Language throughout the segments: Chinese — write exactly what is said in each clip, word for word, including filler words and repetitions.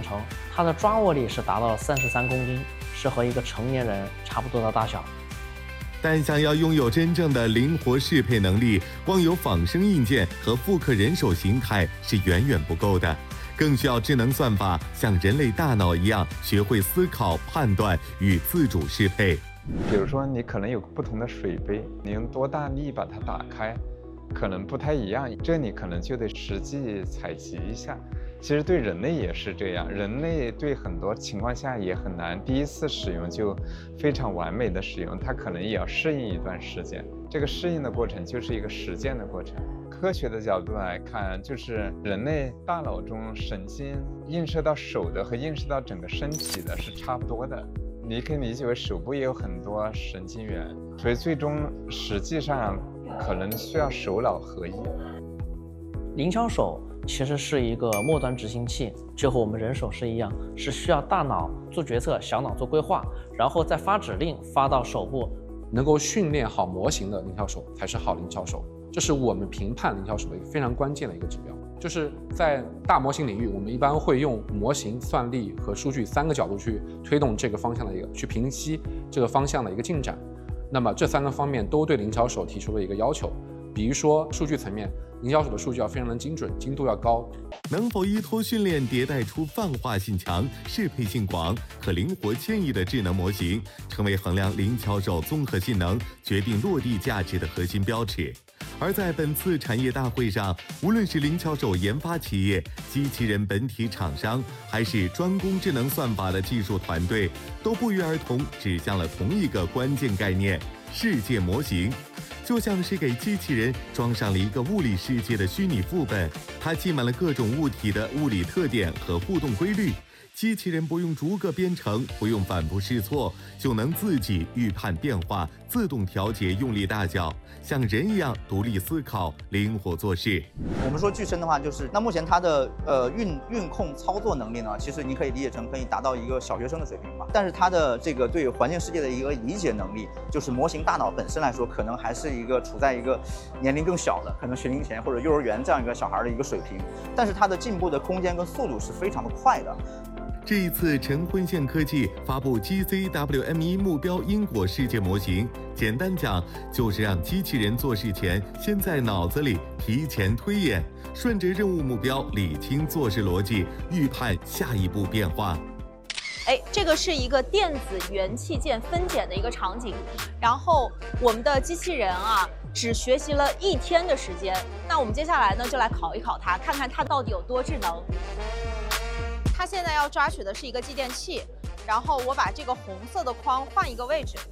成，它的抓握力是达到了三十三公斤，是和一个成年人差不多的大小。 但想要拥有真正的灵活适配能力，光有仿生硬件和复刻人手形态是远远不够的，更需要智能算法像人类大脑一样，学会思考、判断与自主适配。 比如说，你可能有不同的水杯，你用多大力把它打开，可能不太一样，这你可能就得实际采集一下。其实对人类也是这样，人类对很多情况下也很难第一次使用就非常完美的使用，它可能也要适应一段时间。这个适应的过程就是一个实践的过程。科学的角度来看，就是人类大脑中神经映射到手的和映射到整个身体的是差不多的。你可以理解为手部也有很多神经元，所以最终实际上可能需要手脑合一。 灵巧手其实是一个末端执行器，就和我们人手是一样，是需要大脑做决策，小脑做规划，然后再发指令发到手部。 能够训练好模型的灵巧手才是好灵巧手，这是我们评判灵巧手的一个非常关键的一个指标。就是在大模型领域，我们一般会用模型、算力和数据三个角度去推动这个方向的一个，去评析这个方向的一个进展。那么这三个方面都对灵巧手提出了一个要求，比如说数据层面，灵巧手的数据要非常的精准，精度要高。 能否依托训练迭代出泛化性强、适配性广、可灵活迁移的智能模型，成为衡量灵巧手综合性能、决定落地价值的核心标尺。而在本次产业大会上，无论是灵巧手研发企业、机器人本体厂商，还是专攻智能算法的技术团队，都不约而同指向了同一个关键概念：世界模型。就像是给机器人装上了一个物理世界的虚拟副本，它记满了各种物体的物理特点和互动规律。机器人不用逐个编程，不用反复试错，就能自己预判变化，自动调节用力大小，像人一样独立思考，灵活做事。 我们说具身的话，就是那目前它的呃运运控操作能力呢，其实你可以理解成可以达到一个小学生的水平吧。但是它的这个对环境世界的一个理解能力，就是模型大脑本身来说，可能还是一个处在一个年龄更小的，可能学龄前或者幼儿园这样一个小孩的一个水平。但是它的进步的空间跟速度是非常的快的。 这一次，陈坤线科技发布 G C W M 一目标因果世界模型，简单讲就是让机器人做事前先在脑子里提前推演，顺着任务目标理清做事逻辑，预判下一步变化。 哎，这个是一个电子元器件分拣的一个场景，然后我们的机器人啊，只学习了一天的时间。那我们接下来呢，就来考一考它，看看它到底有多智能。它现在要抓取的是一个继电器，然后我把这个红色的框换一个位置。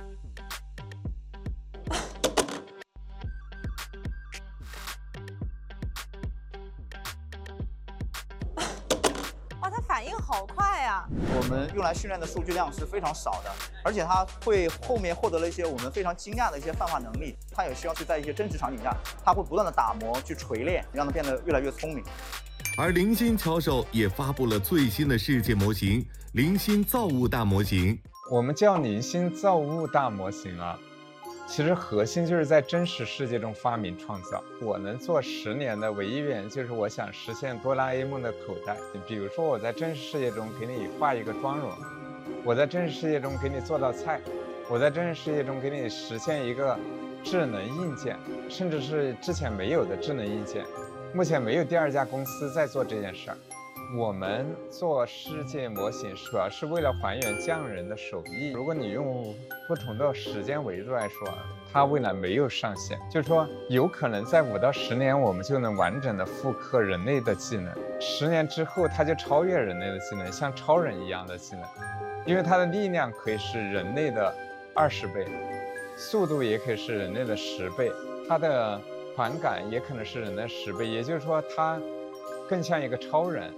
哇，它反应好快啊！ 我们用来训练的数据量是非常少的，而且它会后面获得了一些我们非常惊讶的一些泛化能力。它也需要去在一些真实场景下，它会不断的打磨去锤炼，让它变得越来越聪明。 而灵芯巧手也发布了最新的世界模型——灵芯造物大模型。 我们叫灵芯造物大模型啊，其实核心就是在真实世界中发明创造。我能做十年的唯一原因就是我想实现哆啦 A 梦的口袋。比如说我在真实世界中给你画一个妆容，我在真实世界中给你做道菜，我在真实世界中给你实现一个智能硬件，甚至是之前没有的智能硬件。目前没有第二家公司在做这件事儿。我们做世界模型主要是为了还原匠人的手艺。如果你用不同的时间维度来说，它未来没有上限，就是说有可能在五到十年我们就能完整的复刻人类的技能，十年之后它就超越人类的技能，像超人一样的技能，因为它的力量可以是人类的二十倍，速度也可以是人类的十倍，它的传感也可能是人的十倍，也就是说它更像一个超人。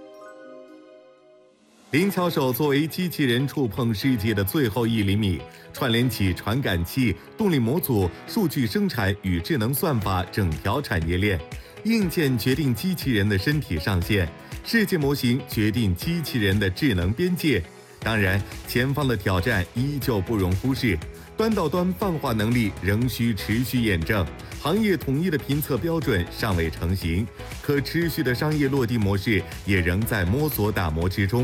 灵巧手作为机器人触碰世界的最后一厘米，串联起传感器、动力模组、数据生产与智能算法整条产业链。硬件决定机器人的身体上限，世界模型决定机器人的智能边界。当然，前方的挑战依旧不容忽视，端到端泛化能力仍需持续验证，行业统一的评测标准尚未成型，可持续的商业落地模式也仍在摸索打磨之中。